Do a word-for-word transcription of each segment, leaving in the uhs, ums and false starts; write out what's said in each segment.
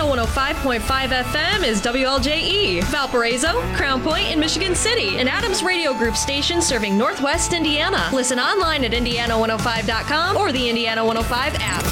one oh five point five F M is W L J E, Valparaiso, Crown Point, and Michigan City, an Adams Radio Group station serving Northwest Indiana. Listen online at indiana one oh five dot com or the Indiana one oh five app.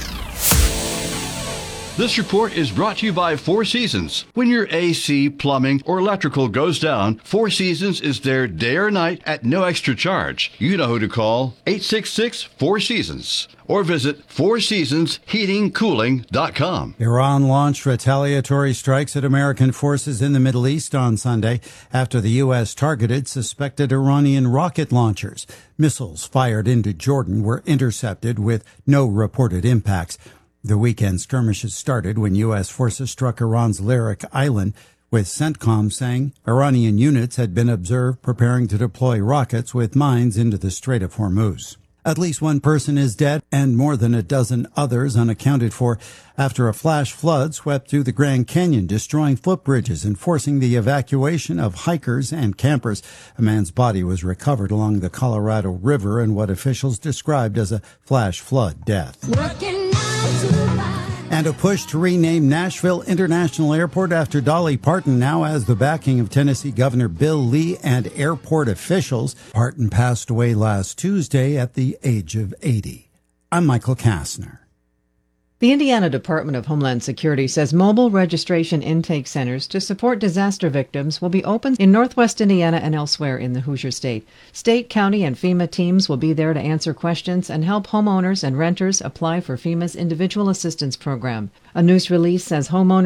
This report is brought to you by Four Seasons. When your A C, plumbing, or electrical goes down, Four Seasons is there day or night at no extra charge. You know who to call, eight six six, four seasons. Or visit four seasons heating cooling dot com. Iran launched retaliatory strikes at American forces in the Middle East on Sunday after the U S targeted suspected Iranian rocket launchers. Missiles fired into Jordan were intercepted with no reported impacts. The weekend skirmishes started when U S forces struck Iran's Lyric Island, with CENTCOM saying Iranian units had been observed preparing to deploy rockets with mines into the Strait of Hormuz. At least one person is dead and more than a dozen others unaccounted for after a flash flood swept through the Grand Canyon, destroying footbridges and forcing the evacuation of hikers and campers. A man's body was recovered along the Colorado River in what officials described as a flash flood death. Working And a push to rename Nashville International Airport after Dolly Parton now has the backing of Tennessee Governor Bill Lee and airport officials. Parton passed away last Tuesday at the age of eighty. I'm Michael Kastner. The Indiana Department of Homeland Security says mobile registration intake centers to support disaster victims will be open in Northwest Indiana and elsewhere in the Hoosier State. State, county, and FEMA teams will be there to answer questions and help homeowners and renters apply for FEMA's Individual Assistance Program. A news release says homeowners